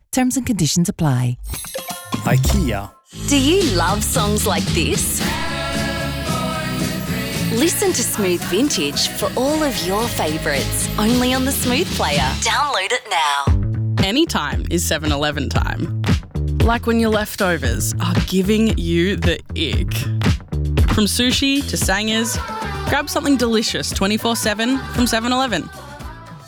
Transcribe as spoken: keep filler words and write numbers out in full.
Terms and conditions apply. IKEA. Do you love songs like this? Listen to Smooth Vintage for all of your favourites, only on the Smooth Player. Download it now. Anytime is seven eleven time. Like when your leftovers are giving you the ick. From sushi to sangers, grab something delicious twenty-four seven from seven eleven.